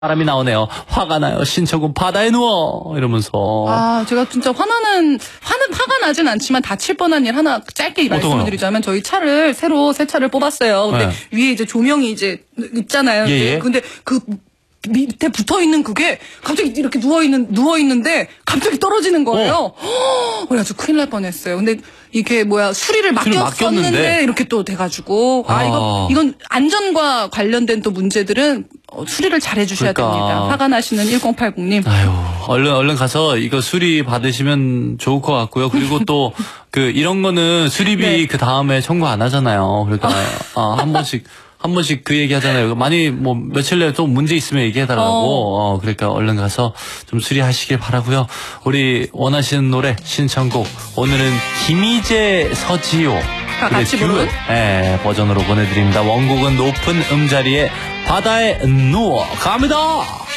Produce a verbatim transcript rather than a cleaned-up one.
바람이 나오네요. 화가 나요. 신청곡 바다에 누워 이러면서. 아, 제가 진짜 화나는 화는 화가 나진 않지만 다칠 뻔한 일 하나 짧게 말씀을 드리자면 저희 차를 새로 새 차를 뽑았어요. 근데 네. 위에 이제 조명이 이제 있잖아요. 예, 예. 근데 그 밑에 붙어 있는 그게 갑자기 이렇게 누워 있는 누워 있는데 갑자기 떨어지는 거예요. 어. 그래가지고 큰일 날 뻔했어요. 근데 이게 뭐야 수리를 맡겼었는데 이렇게 또 돼가지고 아, 아 이거 이건 안전과 관련된 또 문제들은 어, 수리를 잘 해주셔야 그러니까. 됩니다. 화가 나시는 일공팔공 님. 아유 얼른 얼른 가서 이거 수리 받으시면 좋을 것 같고요. 그리고 또 그 이런 거는 수리비 네. 그 다음에 청구 안 하잖아요. 그러니까 아, 한 번씩. 한 번씩 그 얘기 하잖아요. 많이 뭐 며칠 내에 좀 문제 있으면 얘기해달라고. 어. 어, 그러니까 얼른 가서 좀 수리하시길 바라고요. 우리 원하시는 노래 신청곡 오늘은 김희재 서지호 같이 부른 네, 버전으로 보내드립니다. 원곡은 높은 음자리에 바다에 누워 갑니다.